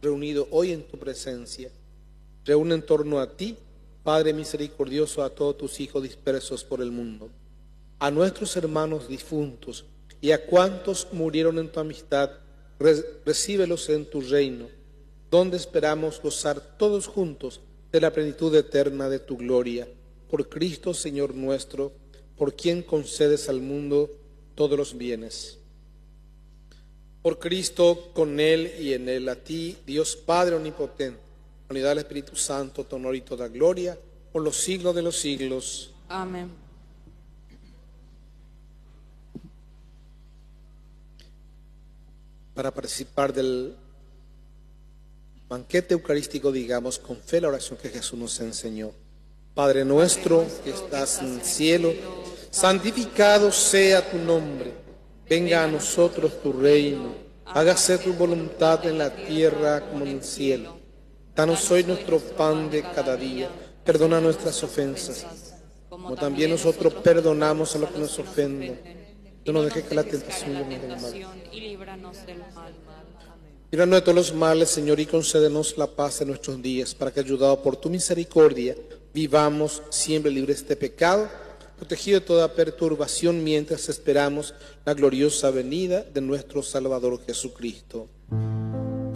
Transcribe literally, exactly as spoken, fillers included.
reunido hoy en tu presencia. Reúne en torno a ti, Padre misericordioso, a todos tus hijos dispersos por el mundo, a nuestros hermanos difuntos y a cuantos murieron en tu amistad. Re- recíbelos en tu reino, donde esperamos gozar todos juntos de la plenitud eterna de tu gloria. Por Cristo, Señor nuestro, por quien concedes al mundo todos los bienes. Por Cristo, con Él y en Él, a ti, Dios Padre omnipotente, unidad del Espíritu Santo, tu honor y toda gloria, por los siglos de los siglos. Amén. Para participar del banquete eucarístico, digamos con fe la oración que Jesús nos enseñó. Padre nuestro que estás en el cielo, santificado sea tu nombre. Venga a nosotros tu reino. Hágase tu voluntad en la tierra como en el cielo. Danos hoy nuestro pan de cada día. Perdona nuestras ofensas, como también nosotros perdonamos a los que nos ofenden. No nos dejes que la tentación nos dé mal. Y líbranos del mal. Líbranos de todos los males, Señor, y concédenos la paz en nuestros días, para que, ayudados por tu misericordia, vivamos siempre libres de pecado, protegidos de toda perturbación, mientras esperamos la gloriosa venida de nuestro Salvador Jesucristo.